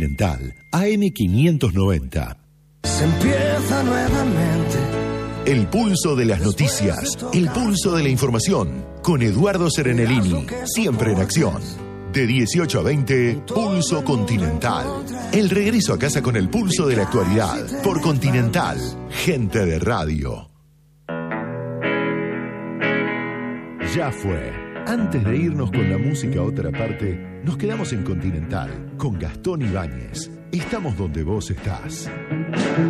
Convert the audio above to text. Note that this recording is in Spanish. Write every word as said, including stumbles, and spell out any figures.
Continental, A M quinientos noventa. Se empieza nuevamente. El pulso de las noticias, el pulso de la información, con Eduardo Serenellini, siempre en acción. De dieciocho a veinte, Pulso Continental. El regreso a casa con el pulso de la actualidad, por Continental, gente de radio. Ya fue. Antes de irnos con la música a otra parte, nos quedamos en Continental, con Gastón Ibáñez. Estamos donde vos estás.